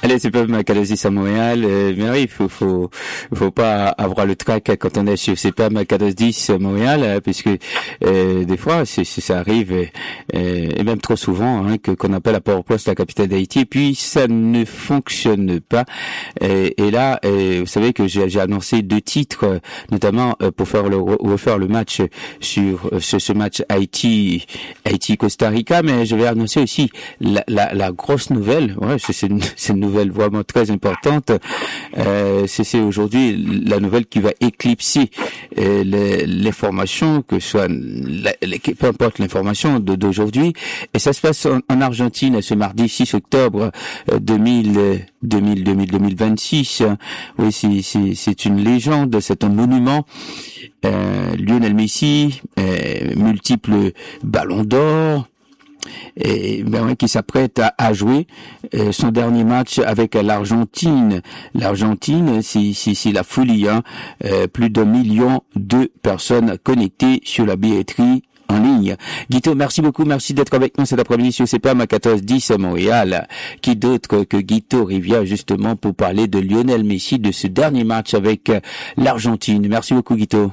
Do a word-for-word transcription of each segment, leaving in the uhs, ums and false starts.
Allez, c'est pas Macados dix à Montréal, euh, mais oui, il faut, faut, faut pas avoir le trac quand on est sur c'est pas Macados dix à Montréal, hein, puisque euh, des fois, c'est, c'est, ça arrive, euh, et même trop souvent, hein, que qu'on appelle à Port-au-Prince la capitale d'Haïti, et puis ça ne fonctionne pas. Et, et là, euh, vous savez que j'ai, j'ai annoncé deux titres, notamment euh, pour faire le refaire le match sur euh, ce, ce match Haïti, Haïti-Costa Rica, mais je vais annoncer aussi la, la, la grosse nouvelle. Ouais, c'est, c'est une, c'est une nouvelle vraiment très importante. Euh, c'est, c'est aujourd'hui la nouvelle qui va éclipser euh, les, les formations, que ce soit la, les, peu importe l'information de, d'aujourd'hui. Et ça se passe en, en Argentine ce mardi six octobre euh, deux mille, deux mille, deux mille, deux mille vingt-six. Oui, c'est, c'est, c'est une légende, c'est un monument. Euh, Lionel Messi, euh, multiples ballons d'or, et ben ouais, qui s'apprête à, à jouer euh, son dernier match avec l'Argentine. L'Argentine, c'est, c'est, c'est la folie, hein. Euh, plus d'un million de personnes connectées sur la billetterie en ligne. Guito, merci beaucoup, merci d'être avec nous cet après-midi sur C P A M quatorze dix à Montréal. Qui d'autre que Guito Rivia, justement, pour parler de Lionel Messi, de ce dernier match avec l'Argentine. Merci beaucoup, Guito.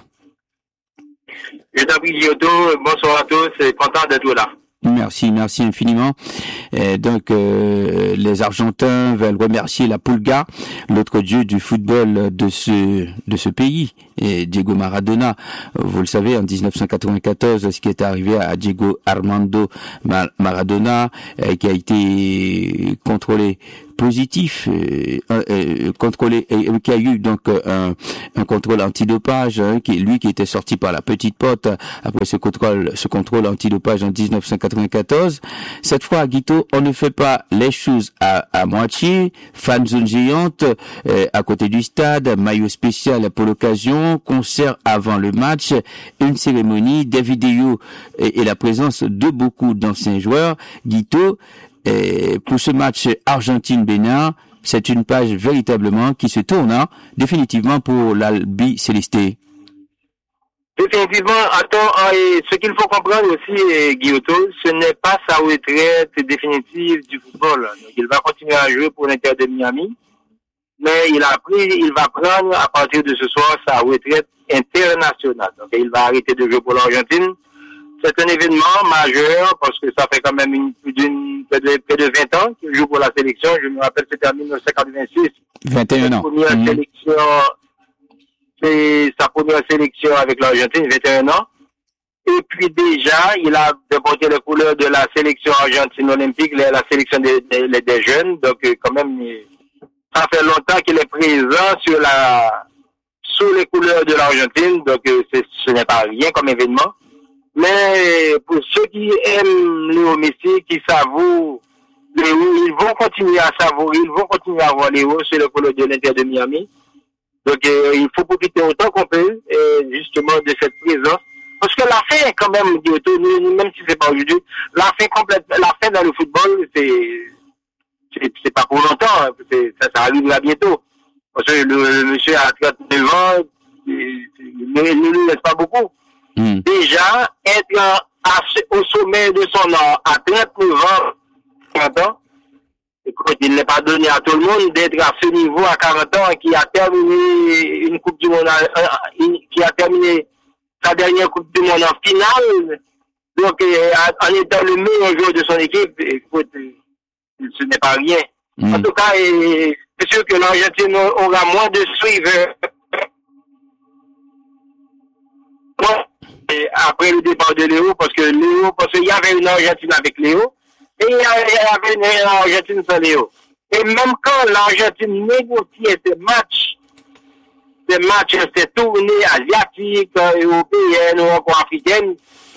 Je t'en prie, Guito. Bonsoir à tous. Content d'être là. Merci, merci infiniment. Et donc, euh, les Argentins veulent remercier la Pulga, l'autre dieu du football de ce de ce pays, et Diego Maradona. Vous le savez, en dix-neuf cent quatre-vingt-quatorze, ce qui est arrivé à Diego Armando Maradona, euh, qui a été contrôlé positif, euh, euh, contrôlé, euh, qui a eu donc un, un contrôle antidopage, hein, qui lui qui était sorti par la petite porte après ce contrôle, ce contrôle antidopage en dix-neuf cent quatre-vingt-quatorze. Cette fois, à Guito, on ne fait pas les choses à, à moitié. Fan zone géante euh, à côté du stade, maillot spécial pour l'occasion, concert avant le match, une cérémonie, des vidéos et, et la présence de beaucoup d'anciens joueurs. Guito, et pour ce match Argentine-Bénin, c'est une page véritablement qui se tourne, hein, définitivement pour l'Albi Célesté. Définitivement, attends, ce qu'il faut comprendre aussi, Guillaume, ce n'est pas sa retraite définitive du football. Donc, il va continuer à jouer pour l'Inter de Miami, mais il a pris, il va prendre à partir de ce soir sa retraite internationale. Donc, il va arrêter de jouer pour l'Argentine. C'est un événement majeur parce que ça fait quand même une, plus d'une, près de, près de vingt ans qu'il joue pour la sélection. Je me rappelle, c'était en dix-neuf cent quatre-vingt-six. vingt et un ans. Sa première mmh. sélection, c'est sa première sélection avec l'Argentine, vingt et un ans. Et puis déjà, il a déporté les couleurs de la sélection argentine olympique, la sélection des, des, des jeunes. Donc, quand même, ça fait longtemps qu'il est présent sur la, sous les couleurs de l'Argentine. Donc, c'est, ce n'est pas rien comme événement. Mais pour ceux qui aiment Léo Messi, qui savourent Léo, ils vont continuer à savourer, ils vont continuer à voir Léo sur le couleur de l'Inter de Miami. Donc euh, il faut profiter autant qu'on peut euh, justement de cette présence. Parce que la fin, quand même, même si c'est pas aujourd'hui, la fin complète, la fin dans le football, c'est c'est, c'est pas pour longtemps, c'est, ça, ça arrivera bientôt. Parce que le, le monsieur a trente-neuf ans, il ne nous laisse pas beaucoup. Mmh. Déjà, être à, au sommet de son âge à trente-neuf ans, quarante ans, écoute, il n'est pas donné à tout le monde d'être à ce niveau à quarante ans, qui a terminé une Coupe du Monde, qui a terminé sa dernière Coupe du Monde en finale, donc en étant le meilleur joueur de son équipe. Écoute, ce n'est pas rien. Mmh. En tout cas, c'est sûr que l'Argentine aura moins de suiveurs après le départ de Léo, parce que Léo, parce qu'il y avait une Argentine avec Léo, et il y avait une Argentine sans Léo. Et même quand l'Argentine négociait ces matchs, ces matchs, ces tournées asiatiques, européennes ou encore africaines,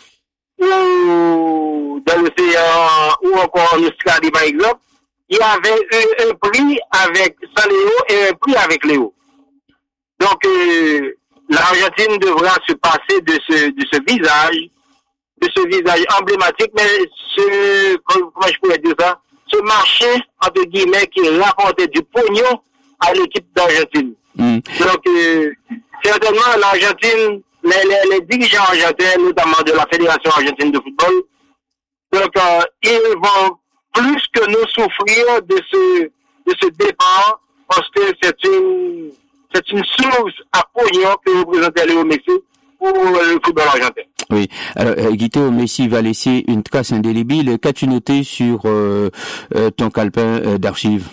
ou dans l'océan, ou encore en Australie par exemple, il y avait un, un prix avec sans Léo et un prix avec Léo. Donc, euh, l'Argentine devra se passer de ce, de ce visage, de ce visage emblématique, mais ce, comment je pourrais dire ça, ce marché, entre guillemets, qui rapportait du pognon à l'équipe d'Argentine. Mm. Donc, euh, certainement, l'Argentine, les, les, les dirigeants argentins, notamment de la Fédération argentine de football, donc, euh, ils vont plus que nous souffrir de ce, de ce départ parce que c'est une, c'est une source à pognon que représentait Léo Messi pour le football argentin. Oui. Alors, euh, Guito, Messi va laisser une trace indélébile. Qu'as-tu noté sur euh, euh, ton calepin euh, d'archives?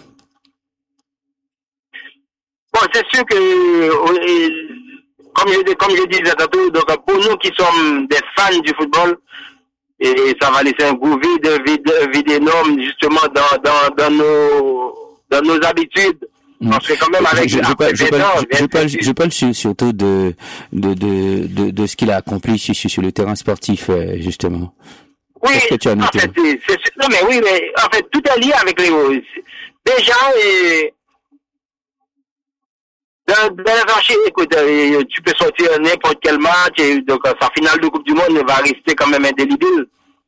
Bon, c'est sûr que, euh, comme je, comme je disais tantôt, donc pour nous qui sommes des fans du football, et ça va laisser un goût vide, vide, vide énorme, justement, dans, dans, dans nos, dans nos habitudes. Parce que quand même avec je, je, je, parle, je, parle, je, parle, je parle surtout de, de, de, de, de ce qu'il a accompli sur, sur le terrain sportif, justement. Oui, que tu as noté? En fait, c'est, c'est, non mais oui, mais en fait, tout est lié avec Léo. Déjà, et, dans, dans la franchise, écoute, tu peux sortir n'importe quel match, et donc sa finale de Coupe du Monde va rester quand même indélébile.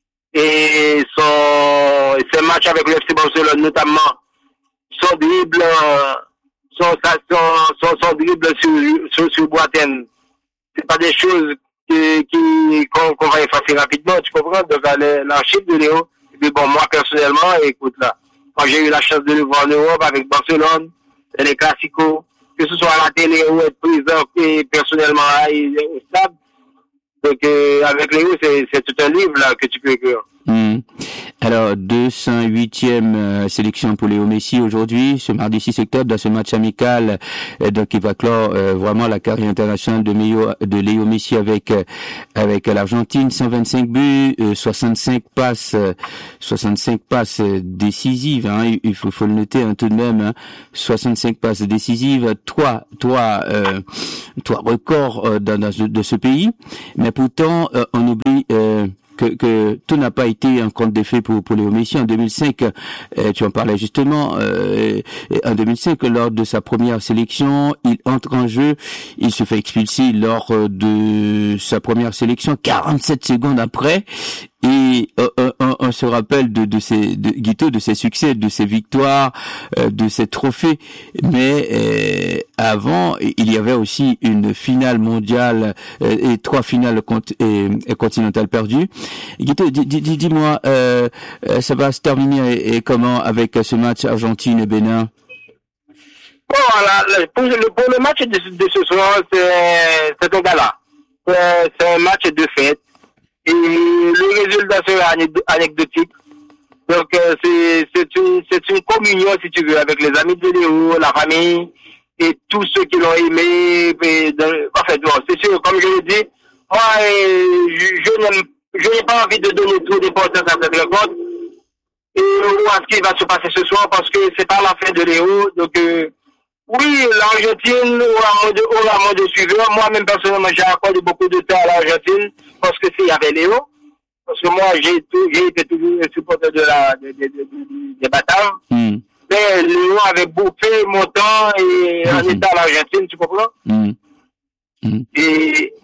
Et son, ses matchs avec le F C Barcelone, notamment, son dribble, son, son, son, son dribble sur, sur, sur Boateng, c'est pas des choses qui, qui, qu'on, qu'on va effacer rapidement, tu comprends? Donc, l'archive de Léo, et puis bon, moi, personnellement, écoute, là, quand j'ai eu la chance de le voir en Europe avec Barcelone, les classicos, que ce soit à la télé ou être présent, et personnellement, au stade, donc, euh, avec Léo, c'est, c'est tout un livre, là, que tu peux écrire. Mmh. Alors, deux cent huitième euh, sélection pour Léo Messi aujourd'hui, ce mardi six octobre, dans ce match amical, euh, donc il va clore euh, vraiment la carrière internationale de, Méo, de Léo Messi avec euh, avec l'Argentine, cent vingt-cinq buts, euh, soixante-cinq passes, euh, soixante-cinq passes décisives, hein, il faut, faut le noter hein, tout de même, hein, soixante-cinq passes décisives, trois, trois, euh, trois records euh, dans, dans ce, de ce pays, mais pourtant euh, on oublie euh, que, que tout n'a pas été un conte de fées pour, pour Léo Messi. En deux mille cinq, euh, tu en parlais justement, euh, en deux mille cinq, lors de sa première sélection, il entre en jeu, il se fait expulser lors de sa première sélection, quarante-sept secondes après, et euh, on, on se rappelle de, de ses, de, Guito, de ses succès, de ses victoires, euh, de ses trophées, mais euh, avant, il y avait aussi une finale mondiale euh, et trois finales cont- et, et continentales perdues. Guito, dis, dis, dis-moi, euh, ça va se terminer et, et comment avec ce match Argentine et Bénin? Bon, voilà, pour, le, pour le match de, de ce soir, c'est, c'est un gala. C'est, c'est un match de fête. Et le résultat sera anecdotique. Donc, euh, c'est, c'est une, c'est une communion, si tu veux, avec les amis de Léo, la famille, et tous ceux qui l'ont aimé. Et dans, en fait, bon, c'est sûr, comme je l'ai dit, moi, je, je n'aime, je n'ai pas envie de donner trop d'importance à cette rencontre, et ou à ce qui va se passer ce soir, parce que c'est pas la fin de Léo. Donc, euh, oui, l'Argentine aura moins de, aura moins de suiveurs. Moi-même, personnellement, j'ai accordé beaucoup de temps à l'Argentine parce que s'il y avait Léo, parce que moi, j'ai, tout, j'ai été toujours un supporter de la, de, de, de, de, des batailles. Mm. Mais Léo avait bouffé mon temps et mm. en étant à l'Argentine, tu comprends? Mm. Mm. Et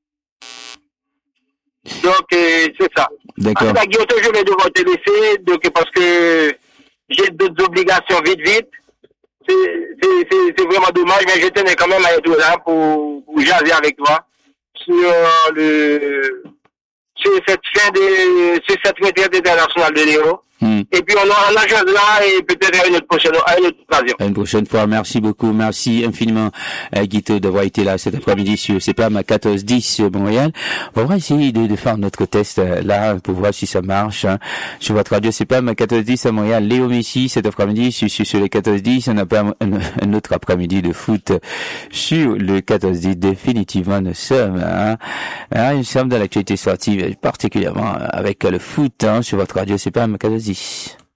donc, euh, c'est ça. D'accord. À Guillaume, je vais devoir te laisser donc, parce que j'ai d'autres obligations vite, vite. C'est, c'est, c'est, c'est vraiment dommage, mais je tenais quand même à être là pour, pour jaser avec toi sur le, sur cette fin de, sur cette retraite internationale de Léo. Hmm. Et puis on en a juste là et peut-être à une autre prochaine, à une autre occasion. Une prochaine fois. Merci beaucoup. Merci infiniment, euh, Guito, d'avoir été là cet après-midi sur C P A M quatorze dix Montréal. On va essayer de, de faire notre test euh, là pour voir si ça marche. Hein. Sur votre radio C P A M quatorze dix à Montréal. Léo Messi cet après-midi sur, sur, sur les quatorze dix. On a pas un, un autre après-midi de foot sur le quatorze dix. Définitivement, nous sommes, hein, hein, nous sommes dans l'actualité sportive, particulièrement avec le foot, hein, sur votre radio C P A M quatorze dix.